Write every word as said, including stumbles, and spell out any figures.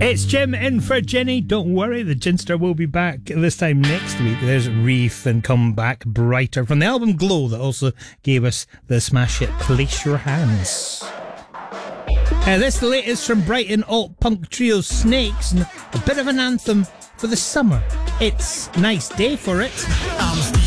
It's Jim in for Jenny. Don't worry, the Ginster will be back this time next week. There's Reef and Come Back Brighter from the album Glow that also gave us the smash hit Place Your Hands. Uh, this the latest from Brighton alt punk trio Snakes, and a bit of an anthem for the summer. It's Nice Day for It.